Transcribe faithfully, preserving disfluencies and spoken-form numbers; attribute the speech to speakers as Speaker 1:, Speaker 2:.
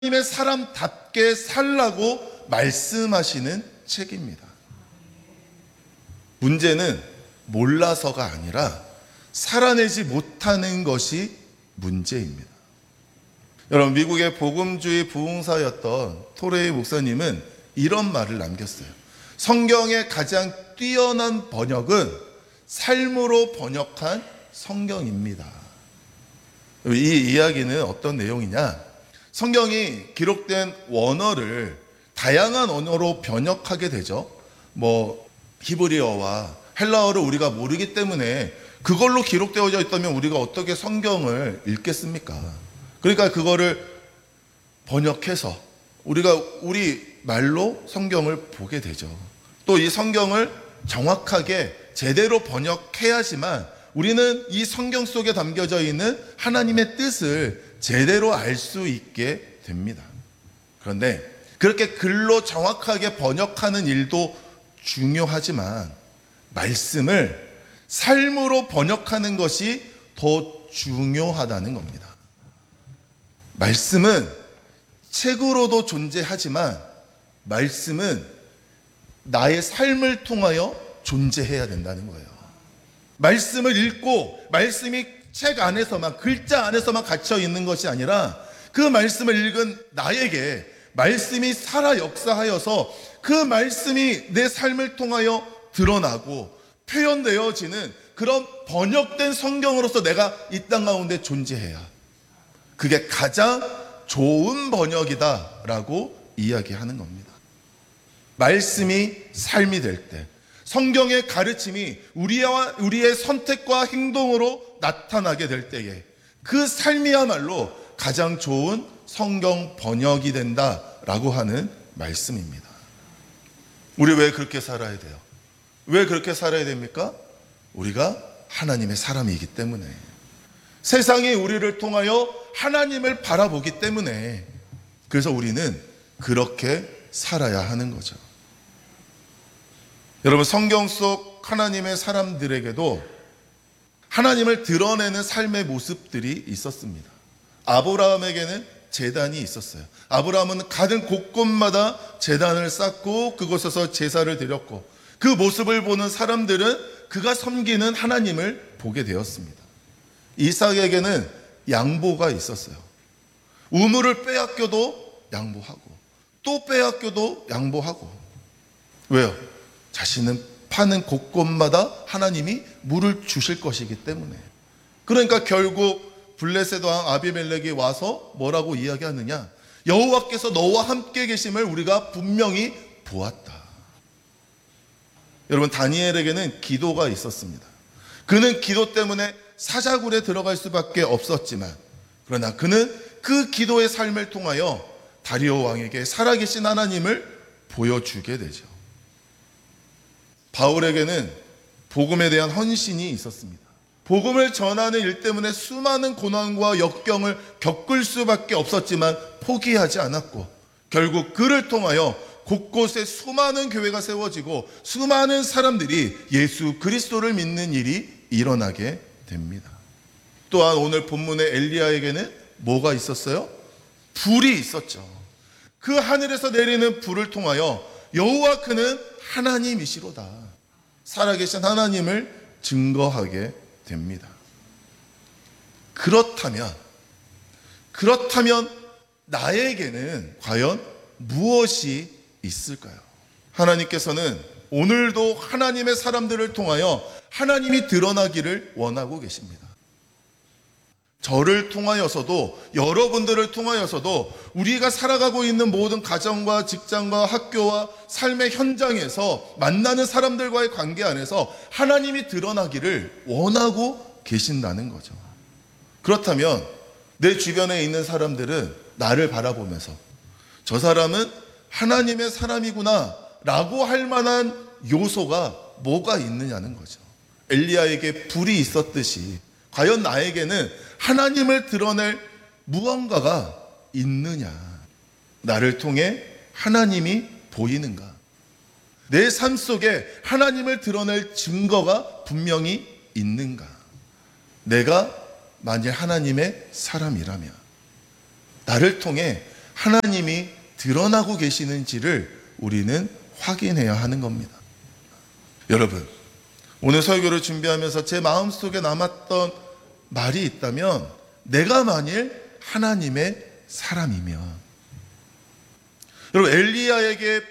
Speaker 1: 하나님의 사람답게 살라고 말씀하시는 책입니다. 문제는 몰라서가 아니라 살아내지 못하는 것이 문제입니다. 여러분, 미국의 복음주의 부흥사였던 토레이 목사님은 이런 말을 남겼어요. 성경의 가장 뛰어난 번역은 삶으로 번역한 성경입니다. 이 이야기는 어떤 내용이냐? 성경이 기록된 원어를 다양한 언어로 번역하게 되죠. 뭐 히브리어와 헬라어를 우리가 모르기 때문에 그걸로 기록되어져 있다면 우리가 어떻게 성경을 읽겠습니까? 그러니까 그거를 번역해서 우리가 우리 말로 성경을 보게 되죠. 또 이 성경을 정확하게 제대로 번역해야지만 우리는 이 성경 속에 담겨져 있는 하나님의 뜻을 제대로 알 수 있게 됩니다. 그런데 그렇게 글로 정확하게 번역하는 일도 중요하지만 말씀을 삶으로 번역하는 것이 더 중요하다는 겁니다. 말씀은 책으로도 존재하지만 말씀은 나의 삶을 통하여 존재해야 된다는 거예요. 말씀을 읽고 말씀이 책 안에서만, 글자 안에서만 갇혀 있는 것이 아니라 그 말씀을 읽은 나에게 말씀이 살아 역사하여서 그 말씀이 내 삶을 통하여 드러나고 표현되어지는 그런 번역된 성경으로서 내가 이 땅 가운데 존재해야, 그게 가장 좋은 번역이다라고 이야기하는 겁니다. 말씀이 삶이 될 때, 성경의 가르침이 우리와 우리의 선택과 행동으로 나타나게 될 때에 그 삶이야말로 가장 좋은 성경 번역이 된다라고 하는 말씀입니다. 우리 왜 그렇게 살아야 돼요? 왜 그렇게 살아야 됩니까? 우리가 하나님의 사람이기 때문에, 세상이 우리를 통하여 하나님을 바라보기 때문에, 그래서 우리는 그렇게 살아야 하는 거죠. 여러분, 성경 속 하나님의 사람들에게도 하나님을 드러내는 삶의 모습들이 있었습니다. 아브라함에게는 제단이 있었어요. 아브라함은 가는 곳곳마다 제단을 쌓고 그곳에서 제사를 드렸고, 그 모습을 보는 사람들은 그가 섬기는 하나님을 보게 되었습니다. 이삭에게는 양보가 있었어요. 우물을 빼앗겨도 양보하고 또 빼앗겨도 양보하고. 왜요? 자신은 파는 곳곳마다 하나님이 물을 주실 것이기 때문에. 그러니까 결국 블레셋 왕 아비멜렉이 와서 뭐라고 이야기하느냐? 여호와께서 너와 함께 계심을 우리가 분명히 보았다. 여러분, 다니엘에게는 기도가 있었습니다. 그는 기도 때문에 사자굴에 들어갈 수밖에 없었지만, 그러나 그는 그 기도의 삶을 통하여 다리오 왕에게 살아계신 하나님을 보여주게 되죠. 바울에게는 복음에 대한 헌신이 있었습니다. 복음을 전하는 일 때문에 수많은 고난과 역경을 겪을 수밖에 없었지만 포기하지 않았고, 결국 그를 통하여 곳곳에 수많은 교회가 세워지고 수많은 사람들이 예수 그리스도를 믿는 일이 일어나게 됩니다. 또한 오늘 본문의 엘리야에게는 뭐가 있었어요? 불이 있었죠. 그 하늘에서 내리는 불을 통하여 여호와 그는 하나님이시로다, 살아계신 하나님을 증거하게 됩니다. 그렇다면 그렇다면 나에게는 과연 무엇이 있을까요? 하나님께서는 오늘도 하나님의 사람들을 통하여 하나님이 드러나기를 원하고 계십니다. 저를 통하여서도, 여러분들을 통하여서도 우리가 살아가고 있는 모든 가정과 직장과 학교와 삶의 현장에서 만나는 사람들과의 관계 안에서 하나님이 드러나기를 원하고 계신다는 거죠. 그렇다면 내 주변에 있는 사람들은 나를 바라보면서 저 사람은 하나님의 사람이구나 라고 할 만한 요소가 뭐가 있느냐는 거죠. 엘리야에게 불이 있었듯이 과연 나에게는 하나님을 드러낼 무언가가 있느냐? 나를 통해 하나님이 보이는가? 내 삶 속에 하나님을 드러낼 증거가 분명히 있는가? 내가 만일 하나님의 사람이라면 나를 통해 하나님이 드러나고 계시는지를 우리는 확인해야 하는 겁니다. 여러분, 오늘 설교를 준비하면서 제 마음속에 남았던 말이 있다면, 내가 만일 하나님의 사람이면, 여러분 엘리야에게